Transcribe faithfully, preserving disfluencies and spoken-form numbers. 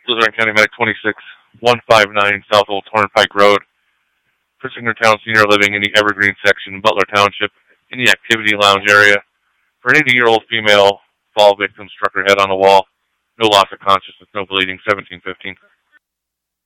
Luzerne County Medic twenty-six one fifty-nine South Old Turnpike Road. Prisoner Town Senior Living in the Evergreen section, Butler Township, in the activity lounge area. For an eighty-year-old female fall victim struck her head on the wall. No loss of consciousness, no bleeding, seventeen fifteen.